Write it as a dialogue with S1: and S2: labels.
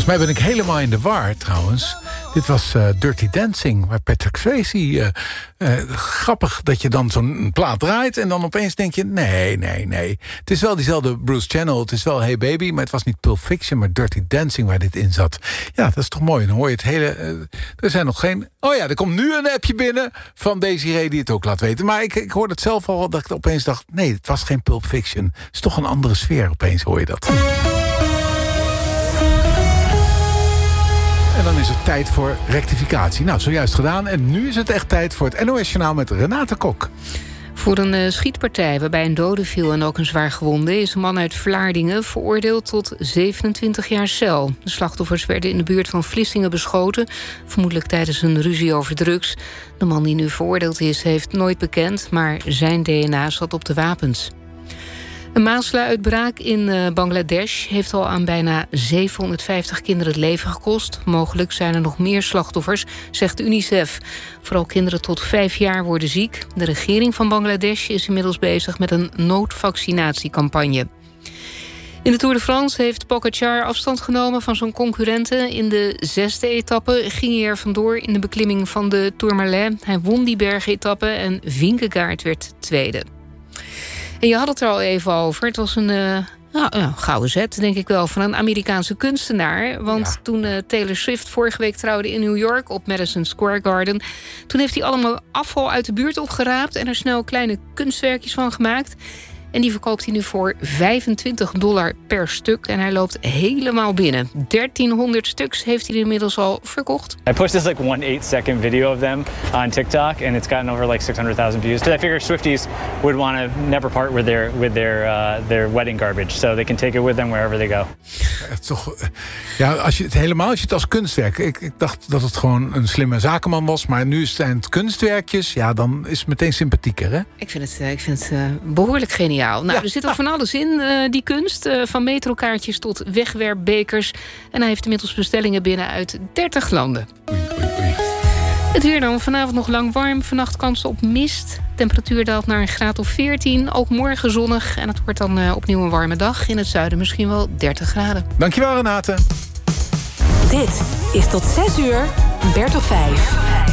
S1: mij ben ik helemaal in de war trouwens. Dit was Dirty Dancing, waar Patrick Swayze... grappig dat je dan zo'n plaat draait... en dan opeens denk je, nee. Het is wel diezelfde Bruce Channel, het is wel Hey Baby... maar het was niet Pulp Fiction, maar Dirty Dancing waar dit in zat. Ja, dat is toch mooi. Dan hoor je het hele... er zijn nog geen... Oh ja, er komt nu een appje binnen van Desiree die het ook laat weten. Maar ik hoorde het zelf al, dat ik opeens dacht... nee, het was geen Pulp Fiction. Het is toch een andere sfeer, opeens hoor je dat. En dan is het tijd voor rectificatie. Nou, zojuist gedaan. En nu is het echt tijd voor het NOS-journaal met Renate Kok.
S2: Voor een schietpartij waarbij een dode viel en ook een zwaar gewonde... is een man uit Vlaardingen veroordeeld tot 27 jaar cel. De slachtoffers werden in de buurt van Vlissingen beschoten... vermoedelijk tijdens een ruzie over drugs. De man die nu veroordeeld is, heeft nooit bekend... maar zijn DNA zat op de wapens. Een mazelenuitbraak in Bangladesh heeft al aan bijna 750 kinderen het leven gekost. Mogelijk zijn er nog meer slachtoffers, zegt UNICEF. Vooral kinderen tot 5 jaar worden ziek. De regering van Bangladesh is inmiddels bezig met een noodvaccinatiecampagne. In de Tour de France heeft Pogacar afstand genomen van zijn concurrenten. In de 6e etappe ging hij er vandoor in de beklimming van de Tourmalet. Hij won die bergetappe en Vingegaard werd tweede. En je had het er al even over. Het was een gouden zet, denk ik wel, van een Amerikaanse kunstenaar. Want toen Taylor Swift vorige week trouwde in New York... op Madison Square Garden... toen heeft hij allemaal afval uit de buurt opgeraapt... en er snel kleine kunstwerkjes van gemaakt... En die verkoopt hij nu voor $25 per stuk. En hij loopt helemaal binnen. 1300 stuks heeft hij inmiddels al verkocht.
S3: I posted this like 1 8-second video of them on TikTok. And it's gotten over like 600,000 views. Because I figure Swifties would want to never part with their wedding garbage. So they can take it with them wherever they go.
S1: Toch, ja, als je het als kunstwerk... Ik dacht dat het gewoon een slimme zakenman was. Maar nu zijn het kunstwerkjes. Ja, dan is het meteen sympathieker, hè?
S2: Ik vind het behoorlijk geniaal. Nou, er zit ook van alles in, die kunst. Van metrokaartjes tot wegwerpbekers. En hij heeft inmiddels bestellingen binnen uit 30 landen.
S1: Oei.
S2: Het weer dan. Vanavond nog lang warm. Vannacht kans op mist. Temperatuur daalt naar een graad of 14. Ook morgen zonnig. En het wordt dan opnieuw een warme dag. In het zuiden misschien wel 30 graden.
S1: Dankjewel, Renate.
S4: Dit is tot 6 uur Bert op 5.